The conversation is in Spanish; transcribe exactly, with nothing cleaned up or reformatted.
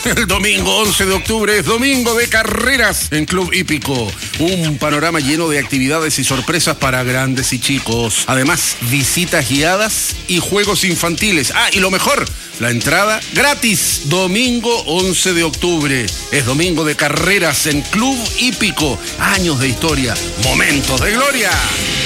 El domingo once de octubre es domingo de carreras en Club Hípico. Un panorama lleno de actividades y sorpresas para grandes y chicos. Además, visitas guiadas y juegos infantiles. Ah, y lo mejor, la entrada gratis. Domingo once de octubre. Es domingo de carreras en Club Hípico. Años de historia, momentos de gloria.